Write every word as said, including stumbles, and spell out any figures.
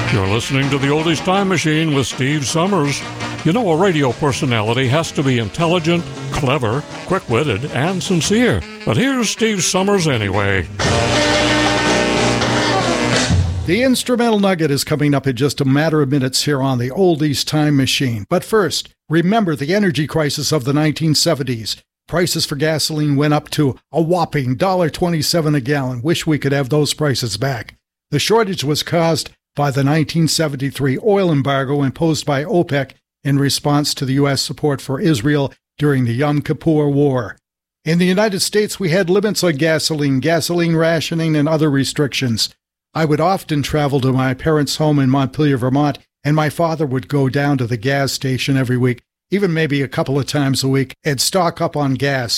You're listening to the Oldies Time Machine with Steve Summers. You know, a radio personality has to be intelligent, clever, quick-witted, and sincere. But here's Steve Summers anyway. The Instrumental Nugget is coming up in just a matter of minutes here on the Oldies Time Machine. But first, remember the energy crisis of the nineteen seventies. Prices for gasoline went up to a whopping one dollar twenty-seven a gallon. Wish we could have those prices back. The shortage was caused by the nineteen seventy-three oil embargo imposed by OPEC in response to the U S support for Israel during the Yom Kippur War. In the United States, we had limits on gasoline, gasoline rationing, and other restrictions. I would often travel to my parents' home in Montpelier, Vermont, and my father would go down to the gas station every week, even maybe a couple of times a week, and stock up on gas.